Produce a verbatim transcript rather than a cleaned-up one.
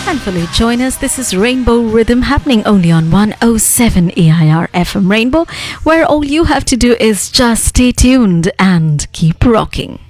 and fully join us. This is Rainbow Rhythm happening only on one oh seven A I R F M Rainbow, where all you have to do is just stay tuned and keep rocking.